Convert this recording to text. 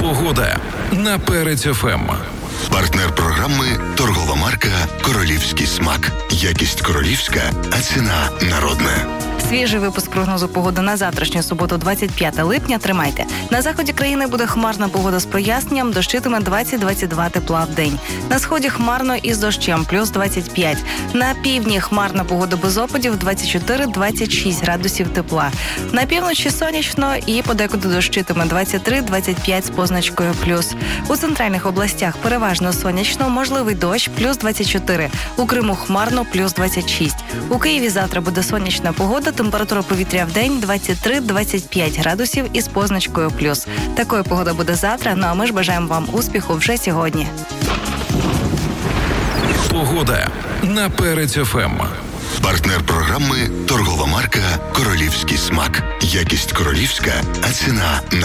Погода на Перець ФМ. Партнер програми – торгова марка «Королівський смак». Якість королівська, а ціна народна. Свіжий випуск прогнозу погоди на завтрашню суботу, 25 липня. Тримайте. На заході країни буде хмарна погода з проясненням, дощитиме 20-22 тепла в день. На сході хмарно із дощем, плюс 25. На півдні хмарна погода без опадів, 24-26 градусів тепла. На півночі сонячно і подекуди дощитиме 23-25 з позначкою плюс. У центральних областях переважно сонячно, можливий дощ, плюс 24. У Криму хмарно, плюс 26. У Києві завтра буде сонячна погода, температура повітря в день 23-25 градусів із позначкою плюс. Такою погода буде завтра, ну а ми ж бажаємо вам успіху вже сьогодні. Погода на Перець ФМ. Партнер програми – торгова марка «Королівський смак». Якість королівська, а ціна народна.